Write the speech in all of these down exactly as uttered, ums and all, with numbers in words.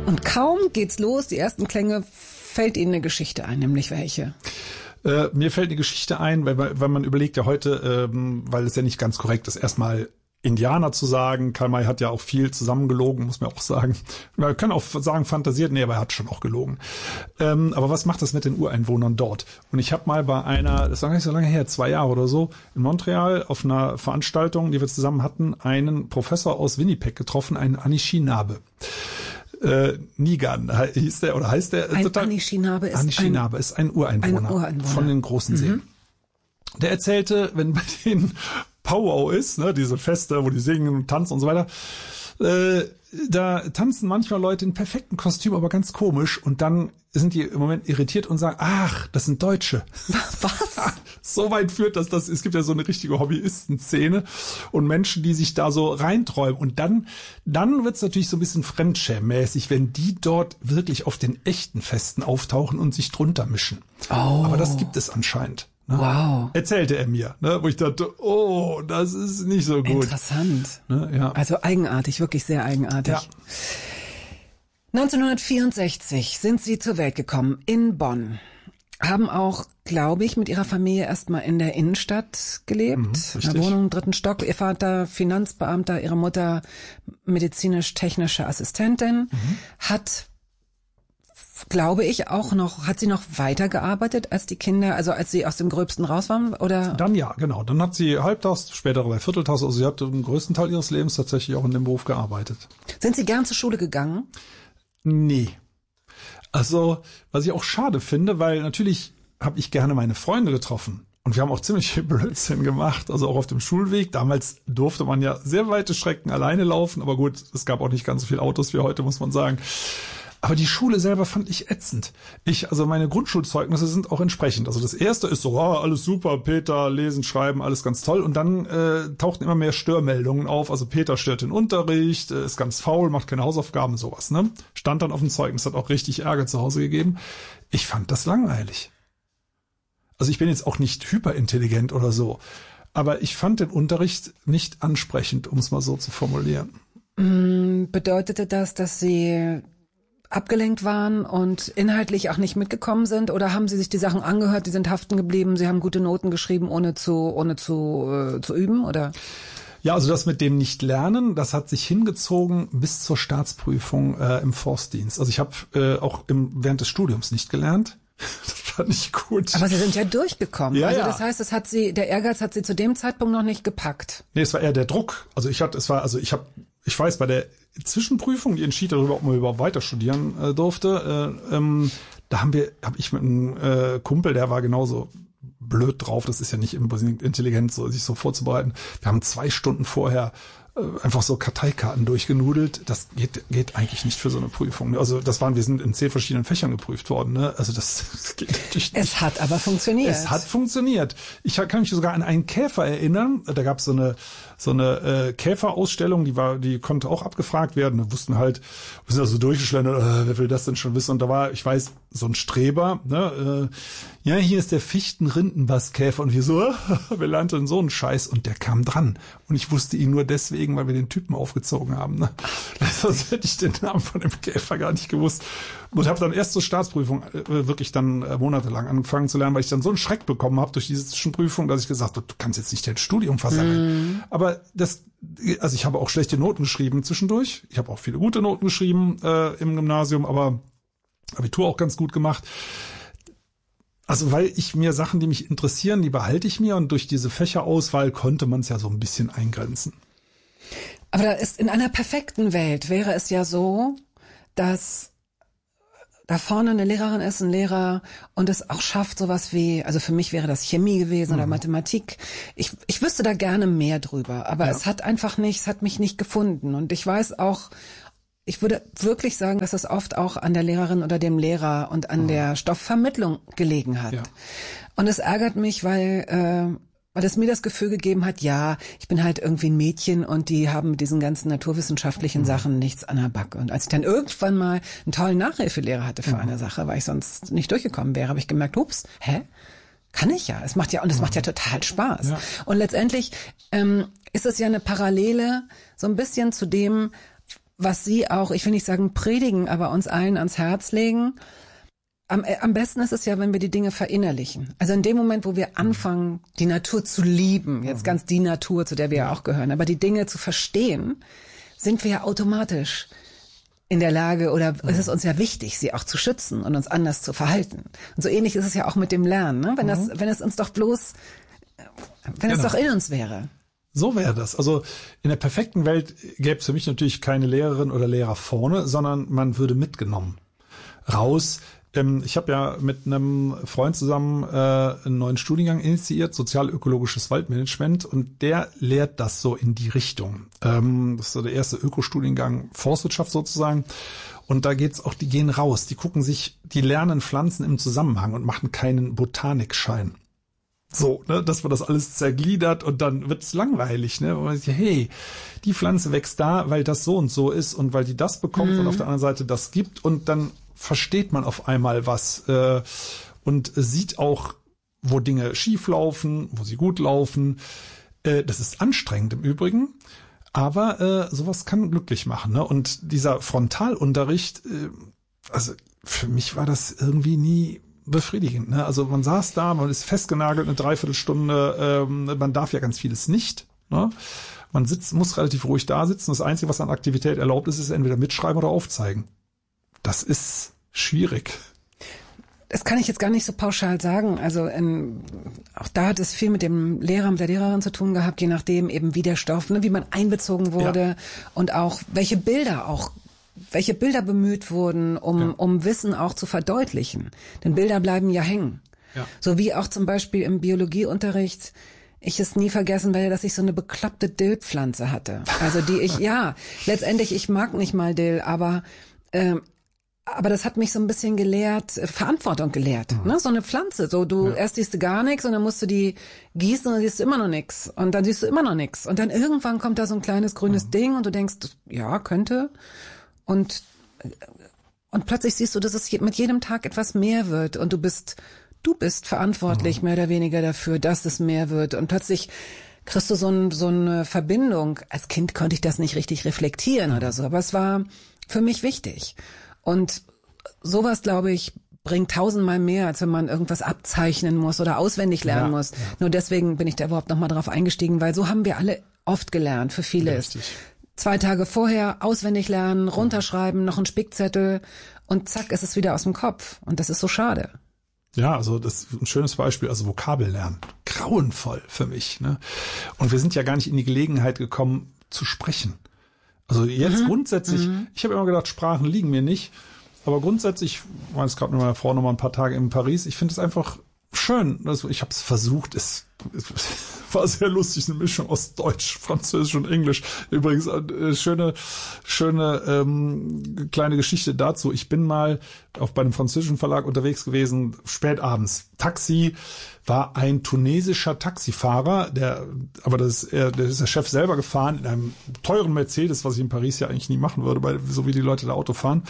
Und kaum geht's los, die ersten Klänge, fällt Ihnen eine Geschichte ein, nämlich welche? Äh, mir fällt eine Geschichte ein, weil, weil man überlegt ja heute, ähm, weil es ja nicht ganz korrekt ist, erstmal Indianer zu sagen. Karl May hat ja auch viel zusammengelogen, muss man auch sagen. Man kann auch sagen, fantasiert, nee, aber er hat schon auch gelogen. Ähm, aber was macht das mit den Ureinwohnern dort? Und ich habe mal bei einer, das war gar nicht so lange her, zwei Jahre oder so, in Montreal auf einer Veranstaltung, die wir zusammen hatten, einen Professor aus Winnipeg getroffen, einen Anishinaabe. Äh, Nigan hieß der oder heißt der? Ein Anishinaabe ist, Anishinaabe ist ein Ureinwohner, ein Ureinwohner von den großen Seen. Mhm. Der erzählte, wenn bei denen Powwow ist, ne, diese Feste, wo die singen und tanzen und so weiter, äh, da tanzen manchmal Leute in perfekten Kostüm, aber ganz komisch, und dann sind die im Moment irritiert und sagen, ach, das sind Deutsche. Was? So weit führt das, das, es gibt ja so eine richtige Hobbyisten-Szene und Menschen, die sich da so reinträumen, und dann, dann wird's natürlich so ein bisschen Fremdschämmäßig, wenn die dort wirklich auf den echten Festen auftauchen und sich drunter mischen. Oh. Aber das gibt es anscheinend. Ne? Wow. Erzählte er mir, ne? Wo ich dachte, oh, das ist nicht so gut. Interessant. Ne? Ja. Also eigenartig, wirklich sehr eigenartig. Ja. neunzehnhundertvierundsechzig sind Sie zur Welt gekommen in Bonn. Haben auch, glaube ich, mit Ihrer Familie erstmal in der Innenstadt gelebt. Mhm, in einer Wohnung im dritten Stock. Ihr Vater Finanzbeamter, Ihre Mutter medizinisch-technische Assistentin. Mhm. Hat, glaube ich, auch noch, hat sie noch weitergearbeitet als die Kinder, also als sie aus dem Gröbsten raus waren, oder? Dann ja, genau. Dann hat sie halbtags, später bei Vierteltags, also sie hat den größten Teil ihres Lebens tatsächlich auch in dem Beruf gearbeitet. Sind Sie gern zur Schule gegangen? Nee. Also, was ich auch schade finde, weil natürlich habe ich gerne meine Freunde getroffen. Und wir haben auch ziemlich viel Blödsinn gemacht, also auch auf dem Schulweg. Damals durfte man ja sehr weite Strecken alleine laufen, aber gut, es gab auch nicht ganz so viele Autos wie heute, muss man sagen. Aber die Schule selber fand ich ätzend. Ich, also meine Grundschulzeugnisse sind auch entsprechend. Also das erste ist so, oh, alles super, Peter, lesen, schreiben, alles ganz toll. Und dann äh, tauchten immer mehr Störmeldungen auf. Also Peter stört den Unterricht, äh, ist ganz faul, macht keine Hausaufgaben, sowas. Ne? Stand dann auf dem Zeugnis, hat auch richtig Ärger zu Hause gegeben. Ich fand das langweilig. Also ich bin jetzt auch nicht hyperintelligent oder so. Aber ich fand den Unterricht nicht ansprechend, um es mal so zu formulieren. Bedeutete das, dass Sie abgelenkt waren und inhaltlich auch nicht mitgekommen sind, oder haben Sie sich die Sachen angehört, die sind haften geblieben, Sie haben gute Noten geschrieben, ohne zu ohne zu äh, zu üben, oder? Ja, also das mit dem Nicht-Lernen, das hat sich hingezogen bis zur Staatsprüfung äh, im Forstdienst. Also ich habe äh, auch im, während des Studiums nicht gelernt. Das fand ich gut. Aber Sie sind ja durchgekommen. Ja, also ja. Das heißt, es hat Sie, der Ehrgeiz hat Sie zu dem Zeitpunkt noch nicht gepackt. Nee, es war eher der Druck. Also ich hatte, es war, also ich habe, ich weiß, bei der Zwischenprüfung, die entschied darüber, ob man überhaupt weiter studieren äh, durfte, äh, ähm, da haben wir, habe ich mit einem äh, Kumpel, der war genauso blöd drauf, das ist ja nicht unbedingt intelligent, so sich so vorzubereiten. Wir haben zwei Stunden vorher äh, einfach so Karteikarten durchgenudelt. Das geht geht eigentlich nicht für so eine Prüfung. Also das waren, wir sind in zehn verschiedenen Fächern geprüft worden. Ne? Also das, das geht natürlich nicht. Es hat aber funktioniert. Es hat funktioniert. Ich kann mich sogar an einen Käfer erinnern. Da gab es so eine so eine äh, Käferausstellung, die war, die konnte auch abgefragt werden. Wir wussten halt, wir sind also durchgeschlendert, äh, wer will das denn schon wissen? Und da war, ich weiß, so ein Streber, ne, äh, ja, hier ist der Fichten-Rindenbastkäfer, und wir so, wir lernten so einen Scheiß, und der kam dran. Und ich wusste ihn nur deswegen, weil wir den Typen aufgezogen haben. Ne? Sonst hätte ich den Namen von dem Käfer gar nicht gewusst. Und habe dann erst zur Staatsprüfung äh, wirklich dann äh, monatelang angefangen zu lernen, weil ich dann so einen Schreck bekommen habe durch diese Zwischenprüfung, dass ich gesagt habe, du kannst jetzt nicht dein Studium versammeln. Mm. Aber das, also ich habe auch schlechte Noten geschrieben zwischendurch. Ich habe auch viele gute Noten geschrieben äh, im Gymnasium, aber Abitur auch ganz gut gemacht. Also weil ich mir Sachen, die mich interessieren, die behalte ich mir, und durch diese Fächerauswahl konnte man es ja so ein bisschen eingrenzen. Aber da ist, in einer perfekten Welt wäre es ja so, dass da vorne eine Lehrerin ist, ein Lehrer, und es auch schafft sowas wie, also für mich wäre das Chemie gewesen, mhm, oder Mathematik. Ich, ich wüsste da gerne mehr drüber, aber ja, es hat einfach nicht, es hat mich nicht gefunden. Und ich weiß auch, ich würde wirklich sagen, dass es oft auch an der Lehrerin oder dem Lehrer und an mhm. der Stoffvermittlung gelegen hat. Ja. Und es ärgert mich, weil äh, weil es mir das Gefühl gegeben hat, ja, ich bin halt irgendwie ein Mädchen und die haben mit diesen ganzen naturwissenschaftlichen mhm. Sachen nichts an der Backe. Und als ich dann irgendwann mal einen tollen Nachhilfelehrer hatte für mhm. eine Sache, weil ich sonst nicht durchgekommen wäre, habe ich gemerkt, ups, hä? Kann ich ja. Es macht ja, und es mhm. macht ja total Spaß. Ja. Und letztendlich ähm, ist es ja eine Parallele so ein bisschen zu dem, was Sie auch, ich will nicht sagen predigen, aber uns allen ans Herz legen. Am, äh, am besten ist es ja, wenn wir die Dinge verinnerlichen. Also in dem Moment, wo wir anfangen, die Natur zu lieben, jetzt ganz die Natur, zu der wir ja auch gehören, aber die Dinge zu verstehen, sind wir ja automatisch in der Lage, oder es ist uns ja wichtig, sie auch zu schützen und uns anders zu verhalten. Und so ähnlich ist es ja auch mit dem Lernen, ne? Wenn das, wenn es uns doch bloß, wenn es Genau. doch in uns wäre. So wäre das. Also in der perfekten Welt gäbe es für mich natürlich keine Lehrerin oder Lehrer vorne, sondern man würde mitgenommen. Raus. Ähm, ich habe ja mit einem Freund zusammen äh, einen neuen Studiengang initiiert, sozial-ökologisches Waldmanagement, und der lehrt das so in die Richtung. Ähm, das ist so der erste Ökostudiengang Forstwirtschaft sozusagen. Und da geht's auch, die gehen raus, die gucken sich, die lernen Pflanzen im Zusammenhang und machen keinen Botanikschein. So, ne, dass man das alles zergliedert und dann wird's langweilig, ne? Und man sagt, hey, die Pflanze wächst da, weil das so und so ist und weil die das bekommt mhm. und auf der anderen Seite das gibt, und dann versteht man auf einmal was äh, und sieht auch, wo Dinge schief laufen, wo sie gut laufen. Äh, das ist anstrengend im Übrigen, aber äh, sowas kann glücklich machen, ne? Und dieser Frontalunterricht, äh, also für mich war das irgendwie nie befriedigend, ne? Also man saß da, man ist festgenagelt eine Dreiviertelstunde, ähm, man darf ja ganz vieles nicht, ne? Man sitzt, muss relativ ruhig da sitzen. Das Einzige, was an Aktivität erlaubt ist, ist entweder mitschreiben oder aufzeigen. Das ist schwierig. Das kann ich jetzt gar nicht so pauschal sagen. Also ähm, auch da hat es viel mit dem Lehrer, mit der Lehrerin zu tun gehabt, je nachdem eben wie der Stoff, ne, wie man einbezogen wurde ja. und auch welche Bilder auch welche Bilder bemüht wurden, um, ja. um Wissen auch zu verdeutlichen. Denn Bilder bleiben ja hängen. Ja. So wie auch zum Beispiel im Biologieunterricht ich es nie vergessen werde, dass ich so eine bekloppte Dillpflanze hatte. Also die ich, ja, letztendlich, ich mag nicht mal Dill, aber ähm, aber das hat mich so ein bisschen gelehrt, äh, Verantwortung gelehrt. Mhm. Ne? So eine Pflanze, so du ja. erst siehst du gar nichts und dann musst du die gießen und dann siehst du immer noch nichts. Und dann siehst du immer noch nichts. Und dann irgendwann kommt da so ein kleines grünes mhm. Ding und du denkst, ja, könnte. Und, und plötzlich siehst du, dass es mit jedem Tag etwas mehr wird und du bist, du bist verantwortlich mhm. mehr oder weniger dafür, dass es mehr wird, und plötzlich kriegst du so, ein, so eine Verbindung. Als Kind konnte ich das nicht richtig reflektieren mhm. oder so, aber es war für mich wichtig. Und sowas, glaube ich, bringt tausendmal mehr, als wenn man irgendwas abzeichnen muss oder auswendig lernen ja, muss. Ja. Nur deswegen bin ich da überhaupt nochmal drauf eingestiegen, weil so haben wir alle oft gelernt, für vieles. Richtig. Zwei Tage vorher auswendig lernen, runterschreiben, noch einen Spickzettel und zack, ist es wieder aus dem Kopf. Und das ist so schade. Ja, also das ist ein schönes Beispiel, also Vokabellernen. Grauenvoll für mich, ne? Und wir sind ja gar nicht in die Gelegenheit gekommen, zu sprechen. Also jetzt mhm. grundsätzlich, mhm. ich habe immer gedacht, Sprachen liegen mir nicht. Aber grundsätzlich, ich war jetzt gerade mit meiner Frau noch mal ein paar Tage in Paris, ich finde es einfach schön. Also ich habe es versucht, es, es war sehr lustig, eine Mischung aus Deutsch, Französisch und Englisch. Übrigens eine schöne, schöne ähm, kleine Geschichte dazu. Ich bin mal auf bei einem französischen Verlag unterwegs gewesen, spät abends. Taxi war ein tunesischer Taxifahrer, der, aber das ist, er, der ist der Chef selber gefahren in einem teuren Mercedes, was ich in Paris ja eigentlich nie machen würde, weil so wie die Leute da Auto fahren.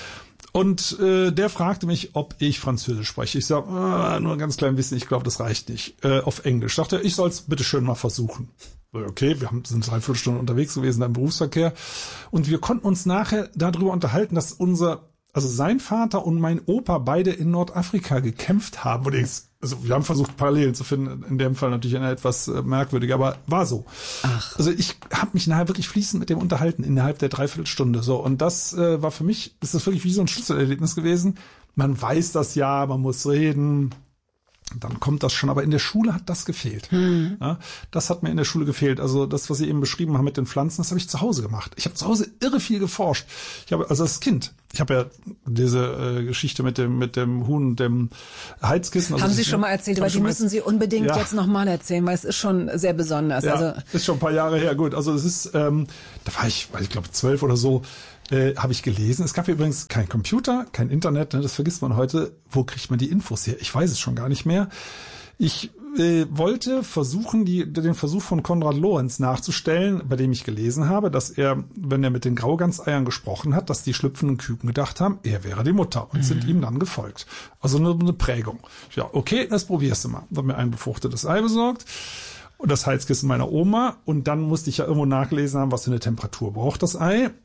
Und äh, der fragte mich, ob ich Französisch spreche. Ich sage, ah, nur ein ganz klein bisschen, ich glaube, das reicht nicht. Äh, auf Englisch. Sagte er, ich soll es bitte schön mal versuchen. Okay, wir haben, sind dreiviertel Stunden unterwegs gewesen im Berufsverkehr. Und wir konnten uns nachher darüber unterhalten, dass unser, also sein Vater und mein Opa beide in Nordafrika gekämpft haben. Und ich, also wir haben versucht, Parallelen zu finden. In dem Fall natürlich eine etwas äh, merkwürdige, aber war so. Ach. Also ich habe mich nachher wirklich fließend mit dem unterhalten innerhalb der Dreiviertelstunde. So, und das äh, war für mich, ist das wirklich wie so ein Schlüsselerlebnis gewesen. Man weiß das ja, man muss reden. Dann kommt das schon, aber in der Schule hat das gefehlt. Hm. Ja, das hat mir in der Schule gefehlt. Also das, was Sie eben beschrieben haben mit den Pflanzen, das habe ich zu Hause gemacht. Ich habe zu Hause irre viel geforscht. Ich habe also als Kind, ich habe ja diese äh, Geschichte mit dem mit dem Huhn und dem Heizkissen. Also haben Sie schon mal erzählt, aber die müssen Sie unbedingt ja. jetzt nochmal erzählen, weil es ist schon sehr besonders. Ja, also ist schon ein paar Jahre her. Gut, also es ist, ähm, da war ich, ich glaube zwölf oder so. Äh, habe ich gelesen. Es gab übrigens kein Computer, kein Internet, ne, das vergisst man heute. Wo kriegt man die Infos her? Ich weiß es schon gar nicht mehr. Ich äh, wollte versuchen, die, den Versuch von Konrad Lorenz nachzustellen, bei dem ich gelesen habe, dass er, wenn er mit den Grauganseiern gesprochen hat, dass die schlüpfenden Küken gedacht haben, er wäre die Mutter und mhm. sind ihm dann gefolgt. Also eine, eine Prägung. Ja, okay, das probierst du mal. Ich habe mir ein befruchtetes Ei besorgt und das Heizkissen meiner Oma, und dann musste ich ja irgendwo nachgelesen haben, was für eine Temperatur braucht das Ei.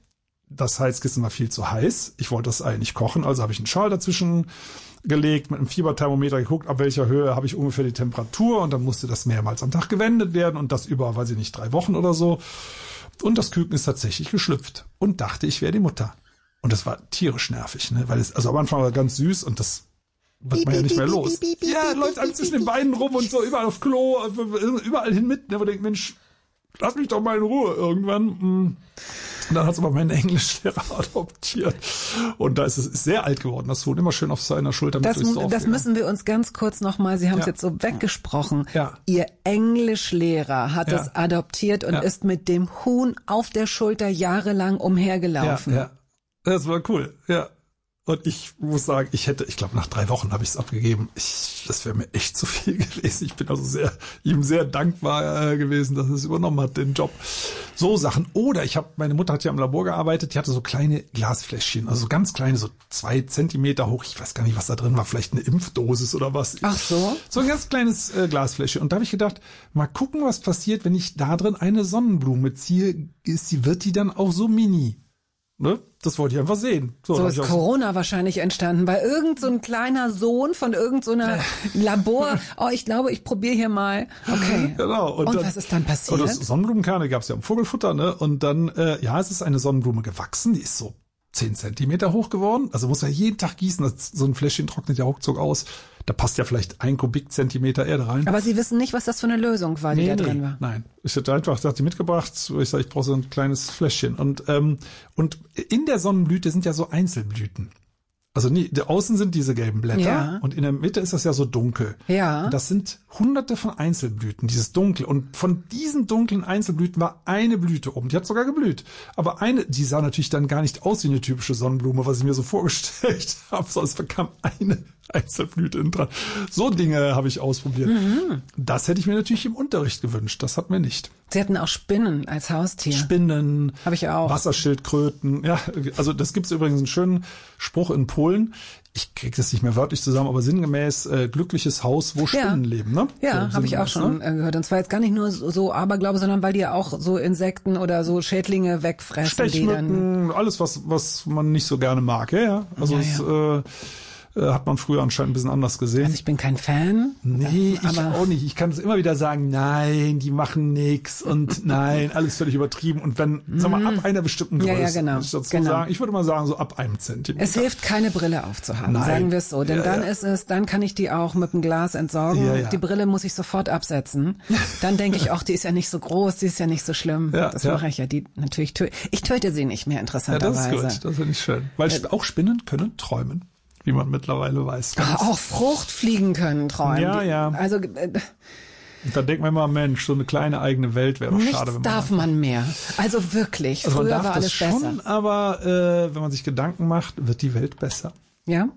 das Heizkissen war viel zu heiß. Ich wollte das Ei nicht kochen, also habe ich einen Schal dazwischen gelegt, mit einem Fieberthermometer geguckt, ab welcher Höhe habe ich ungefähr die Temperatur und dann musste das mehrmals am Tag gewendet werden und das über, weiß ich nicht, drei Wochen oder so. Und das Küken ist tatsächlich geschlüpft und dachte, ich wäre die Mutter. Und das war tierisch nervig, ne? Weil es, also am Anfang war ganz süß und das wird man ja nicht mehr los. Ja, läuft alles zwischen den Beinen rum und so, überall auf Klo, überall hin mit, ne? Wo denkt, Mensch, lass mich doch mal in Ruhe irgendwann. Und dann hat es aber meinen Englischlehrer adoptiert. Und da ist es ist sehr alt geworden. Das Huhn immer schön auf seiner Schulter mit das, durchs Dorf. Das gegangen. müssen wir uns ganz kurz nochmal, Sie haben es Ja. jetzt so weggesprochen. Ja. Ihr Englischlehrer hat Ja. es adoptiert und Ja. ist mit dem Huhn auf der Schulter jahrelang umhergelaufen. Ja, ja. Das war cool, ja. Und ich muss sagen, ich hätte, ich glaube, nach drei Wochen habe ich es abgegeben. Ich, das wäre mir echt zu viel gewesen. Ich bin also sehr, ihm sehr dankbar äh, gewesen, dass er es übernommen hat, den Job. So Sachen. Oder ich habe, meine Mutter hat ja im Labor gearbeitet, die hatte so kleine Glasfläschchen, also so ganz kleine, so zwei Zentimeter hoch. Ich weiß gar nicht, was da drin war. Vielleicht eine Impfdosis oder was. Ach so? So ein ganz kleines äh, Glasfläschchen. Und da habe ich gedacht, mal gucken, was passiert, wenn ich da drin eine Sonnenblume ziehe. Ist die, wird die dann auch so mini? Ne? Das wollte ich einfach sehen. So, So hab ist ich auch- Corona wahrscheinlich entstanden, weil irgend so ein kleiner Sohn von irgend so einer Labor, oh, ich glaube, ich probiere hier mal. Okay. Genau. Und, dann, was ist dann passiert? Und das Sonnenblumenkerne gab es ja im Vogelfutter, ne? Und dann, äh, ja, es ist eine Sonnenblume gewachsen, die ist so zehn Zentimeter hoch geworden. Also muss man jeden Tag gießen, das, so ein Fläschchen trocknet ja ruckzuck aus. Da passt ja vielleicht ein Kubikzentimeter Erde rein. Aber Sie wissen nicht, was das für eine Lösung war, die da drin war. Nein, ich hätte einfach, hat die mitgebracht, ich sage, ich brauche so ein kleines Fläschchen. Und ähm, und in der Sonnenblüte sind ja so Einzelblüten. Also nie, da außen sind diese gelben Blätter Ja. und in der Mitte ist das ja so dunkel. Ja. Und das sind hunderte von Einzelblüten, dieses Dunkel. Und von diesen dunklen Einzelblüten war eine Blüte oben. Die hat sogar geblüht. Aber eine, die sah natürlich dann gar nicht aus wie eine typische Sonnenblume, was ich mir so vorgestellt habe, sondern es bekam eine Einzelblüte innen dran. So Dinge habe ich ausprobiert. Mhm. Das hätte ich mir natürlich im Unterricht gewünscht. Das hat mir nicht. Sie hatten auch Spinnen als Haustier. Spinnen, Habe ich auch. Wasserschildkröten. Ja, also das gibt's übrigens einen schönen Spruch in Polen. Ich kriege das nicht mehr wörtlich zusammen, aber sinngemäß äh, glückliches Haus, wo Spinnen Ja. leben. Ne? Ja, So habe ich auch sinngemäß, schon ne? äh, gehört. Und zwar jetzt gar nicht nur so, so Aberglaube, sondern weil die ja auch so Insekten oder so Schädlinge wegfressen. Die dann, Stechmücken, alles, was was man nicht so gerne mag. Ja, ja. Also Ja, es äh, äh, hat man früher anscheinend ein bisschen anders gesehen. also ich bin kein Fan. Nee, ich aber auch nicht. Ich kann es immer wieder sagen, nein, die machen nix und nein, alles völlig übertrieben. Und wenn, sag mal, ab einer bestimmten Größe, Ja, ja, genau. muss ich dazu Genau. sagen, ich würde mal sagen, so ab einem Zentimeter. Es hilft, keine Brille aufzuhaben, Nein. sagen wir es so. Denn Ja, dann ja. ist es, dann kann ich die auch mit dem Glas entsorgen. Ja, ja. Die Brille muss ich sofort absetzen. Dann denke ich auch, die ist ja nicht so groß, die ist ja nicht so schlimm. Ja, das ja. mache ich ja. Die natürlich tö ich töte sie nicht mehr, Ja, interessanterweise. das ist gut. Das finde ich schön. Weil Sp- auch Spinnen können träumen, wie man mittlerweile weiß. Ah, auch Fruchtfliegen können träumen. Ja, Die- ja. Also äh, Und da denkt man immer, Mensch, so eine kleine eigene Welt wäre doch nichts schade, wenn man darf da- man mehr. Also wirklich, Also man früher darf war das alles schon, besser. aber äh, wenn man sich Gedanken macht, wird die Welt besser. Ja?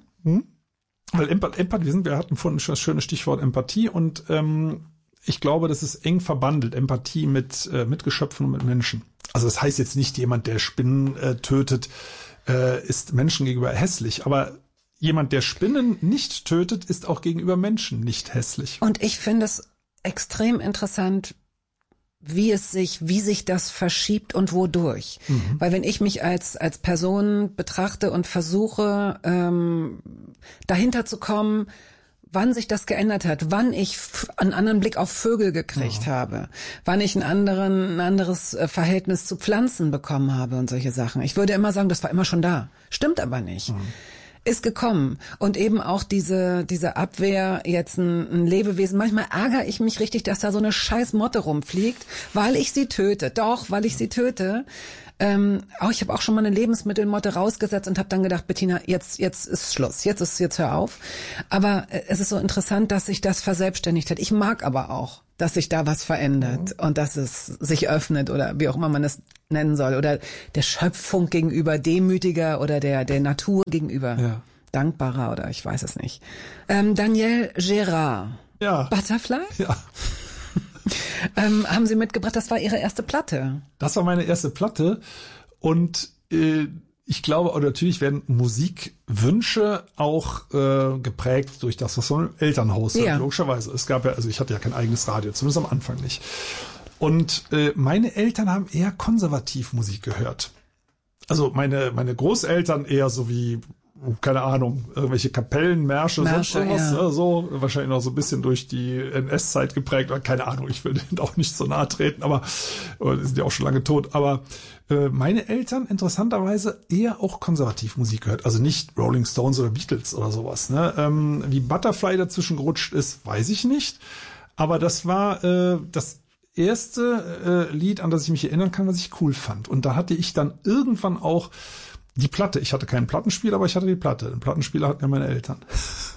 Weil Empath Empath wir sind, wir hatten vorhin schon das schöne Stichwort Empathie und ähm, ich glaube, das ist eng verbandelt, Empathie mit äh, mit Geschöpfen und mit Menschen. Also das heißt jetzt nicht, jemand, der Spinnen äh, tötet, äh, ist Menschen gegenüber hässlich, aber jemand, der Spinnen nicht tötet, ist auch gegenüber Menschen nicht hässlich. Und ich finde es extrem interessant, wie es sich, wie sich das verschiebt und wodurch. Mhm. Weil wenn ich mich als als Person betrachte und versuche, ähm, dahinter zu kommen, wann sich das geändert hat, wann ich f- einen anderen Blick auf Vögel gekriegt habe, wann ich einen anderen, ein anderes äh, Verhältnis zu Pflanzen bekommen habe und solche Sachen. Ich würde immer sagen, das war immer schon da. Stimmt aber nicht. Ist gekommen. Und eben auch diese diese Abwehr, jetzt ein, ein Lebewesen. Manchmal ärgere ich mich richtig, dass da so eine scheiß Motte rumfliegt, weil ich sie töte. Doch, weil ich sie töte. Ähm, auch ich habe auch schon mal eine Lebensmittelmotte rausgesetzt und habe dann gedacht, Bettina, jetzt jetzt ist Schluss, jetzt ist jetzt hör auf. Aber äh, es ist so interessant, dass sich das verselbstständigt hat. Ich mag aber auch, dass sich da was verändert und dass es sich öffnet oder wie auch immer man es nennen soll oder der Schöpfung gegenüber demütiger oder der der Natur gegenüber Ja. dankbarer oder ich weiß es nicht. Ähm, Danielle Gérard, Ja. Butterfly, Ja. ähm, haben Sie mitgebracht. Das war Ihre erste Platte. Das war meine erste Platte und äh, ich glaube, oder natürlich werden Musikwünsche auch äh, geprägt durch das, was man im Elternhaus hört, Ja. logischerweise. Es gab ja, also ich hatte ja kein eigenes Radio, zumindest am Anfang nicht. Und äh, meine Eltern haben eher konservativ Musik gehört. Also meine, meine Großeltern eher so wie, keine Ahnung, irgendwelche Kapellenmärsche, sonst irgendwas, ja. so, wahrscheinlich noch so ein bisschen durch die N S-Zeit geprägt, oder keine Ahnung, ich will denen auch nicht so nahe treten, aber, die sind ja auch schon lange tot, aber äh, meine Eltern interessanterweise eher auch Konservativmusik gehört, also nicht Rolling Stones oder Beatles oder sowas, ne, ähm, wie Butterfly dazwischen gerutscht ist, weiß ich nicht, aber das war äh, das erste äh, Lied, an das ich mich erinnern kann, was ich cool fand, und da hatte ich dann irgendwann auch die Platte. Ich hatte keinen Plattenspieler, aber ich hatte die Platte. Den Plattenspieler hatten ja meine Eltern.